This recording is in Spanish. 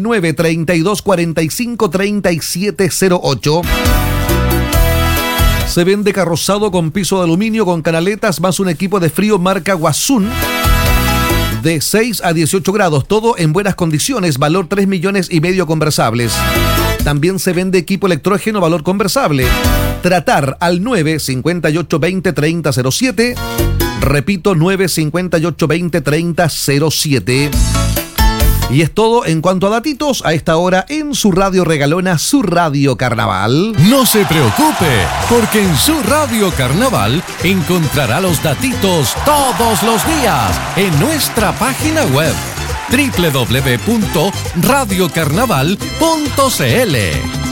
932453708. Se vende carrozado con piso de aluminio con canaletas más un equipo de frío marca Guasun de 6 a 18 grados, todo en buenas condiciones, valor 3,5 millones conversables. También se vende equipo electrógeno, valor conversable. Tratar al 958203007. Repito, 958203007. Y es todo en cuanto a datitos a esta hora en su radio regalona, su Radio Carnaval. No se preocupe, porque en su Radio Carnaval encontrará los datitos todos los días en nuestra página web www.radiocarnaval.cl.